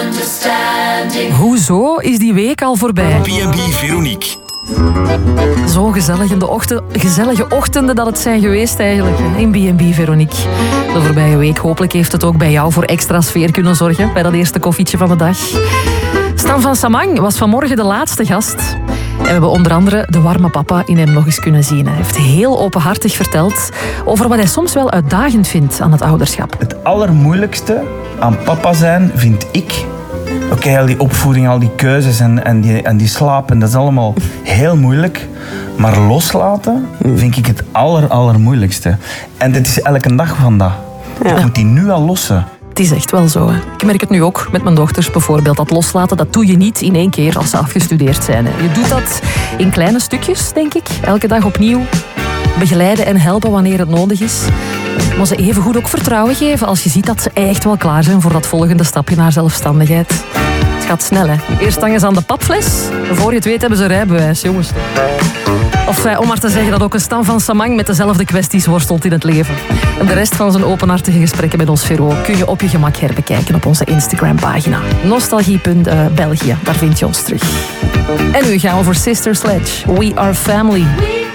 Hoezo is die week al voorbij? B&B Veronique. Zo gezellige ochtenden dat het zijn geweest eigenlijk in B&B Veronique. De voorbije week hopelijk heeft het ook bij jou voor extra sfeer kunnen zorgen bij dat eerste koffietje van de dag. Stan van Samang was vanmorgen de laatste gast. En we hebben onder andere de warme papa in hem nog eens kunnen zien. Hij heeft heel openhartig verteld over wat hij soms wel uitdagend vindt aan het ouderschap. Het allermoeilijkste aan papa zijn vind ik... Oké, al die opvoeding, al die keuzes en die slapen, dat is allemaal heel moeilijk. Maar loslaten vind ik het allermoeilijkste. En dit is elke dag van dat. Ik moet die nu al lossen. Het is echt wel zo. Hè. Ik merk het nu ook met mijn dochters bijvoorbeeld. Dat loslaten, dat doe je niet in één keer als ze afgestudeerd zijn. Hè. Je doet dat in kleine stukjes, denk ik. Elke dag opnieuw. Begeleiden en helpen wanneer het nodig is. Maar ze evengoed ook vertrouwen geven als je ziet dat ze echt wel klaar zijn voor dat volgende stapje naar zelfstandigheid. Het gaat snel, hè. Eerst hangen ze aan de papfles. Voor je het weet hebben ze rijbewijs, jongens. Of om maar te zeggen dat ook een Stan van Samang met dezelfde kwesties worstelt in het leven. En de rest van zijn openhartige gesprekken met ons Vero kun je op je gemak herbekijken op onze Instagram-pagina. Nostalgie.België, daar vind je ons terug. En nu gaan we voor Sister Sledge. We are family.